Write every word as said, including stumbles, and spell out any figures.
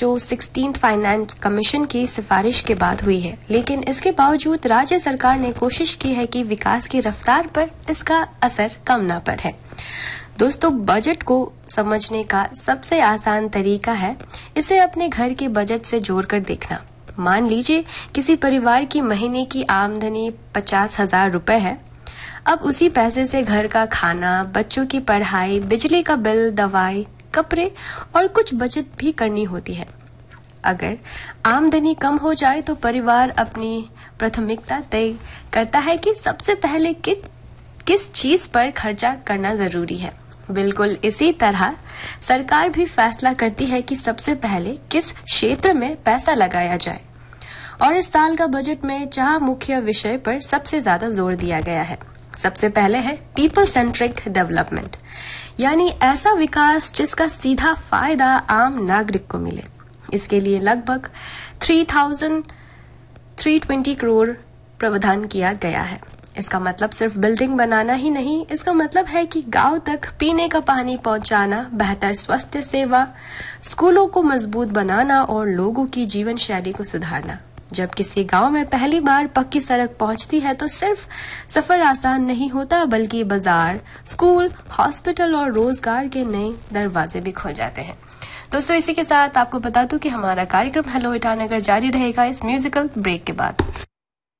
जो sixteenth finance commission की सिफारिश के बाद हुई है, लेकिन इसके बावजूद राज्य सरकार ने कोशिश की है कि विकास की रफ्तार पर इसका असर कम ना पड़े। दोस्तों, बजट को समझने का सबसे आसान तरीका है इसे अपने घर के बजट से जोड़कर देखना। मान लीजिए किसी परिवार की महीने की आमदनी पचास हजार रुपए है। अब उसी पैसे से घर का खाना, बच्चों की पढ़ाई, बिजली का बिल, दवाई, कपड़े और कुछ बचत भी करनी होती है। अगर आमदनी कम हो जाए तो परिवार अपनी प्राथमिकता तय करता है कि सबसे पहले कि, किस चीज पर खर्चा करना जरूरी है। बिल्कुल इसी तरह सरकार भी फैसला करती है कि सबसे पहले किस क्षेत्र में पैसा लगाया जाए। और इस साल का बजट में चार मुख्य विषय पर सबसे ज्यादा जोर दिया गया है। सबसे पहले है पीपल सेंट्रिक डेवलपमेंट, यानी ऐसा विकास जिसका सीधा फायदा आम नागरिक को मिले। इसके लिए लगभग three thousand three twenty crore प्रावधान किया गया है। इसका मतलब सिर्फ बिल्डिंग बनाना ही नहीं, इसका मतलब है कि गांव तक पीने का पानी पहुंचाना, बेहतर स्वास्थ्य सेवा, स्कूलों को मजबूत बनाना और लोगों की जीवन शैली को सुधारना। जब किसी गांव में पहली बार पक्की सड़क पहुंचती है तो सिर्फ सफर आसान नहीं होता, बल्कि बाजार, स्कूल, हॉस्पिटल और रोजगार के नए दरवाजे भी खुल जाते हैं। दोस्तों, इसी के साथ आपको बता दूं कि हमारा कार्यक्रम हेलो ईटानगर जारी रहेगा इस म्यूजिकल ब्रेक के बाद।